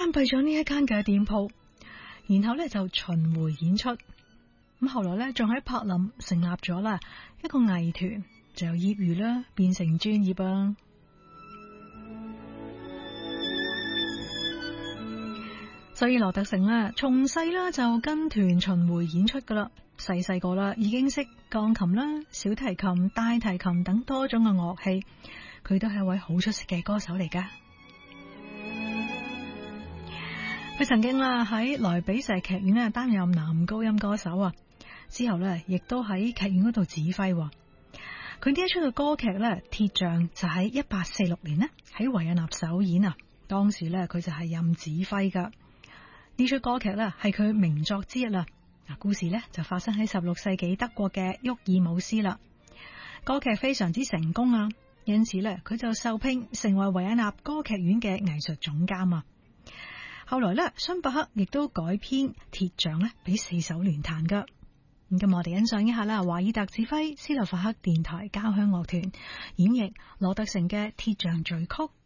關閉咗呢一間嘅店鋪，然後咧就巡迴演出。咁後來咧仲喺柏林成立咗啦一個藝團，就由業餘啦變成專業啊。所以羅特城咧從細啦就跟團巡迴演出噶啦，細個啦已經識鋼琴啦、小提琴、大提琴等多種嘅樂器，佢都係一位好出色嘅歌手嚟噶。佢曾經啦喺萊比錫劇院咧擔任男高音歌手啊，之後咧亦都喺劇院嗰度指揮。佢呢一出嘅歌劇咧《鐵匠》就喺1846年咧喺維也納首演啊，當時咧佢就係任指揮噶。呢出歌劇咧係佢名作之一啦。嗱，故事咧就發生喺16世紀德國嘅沃爾姆斯啦。歌劇非常之成功啊，因此咧佢就受聘成為維也納歌劇院嘅藝術總監啊。後來咧，荀伯克亦都改編《鐵匠》咧俾4手聯彈噶。咁我哋欣賞一下啦，華爾特指揮斯洛伐克電台交響樂團演繹羅特城嘅《鐵匠序曲》。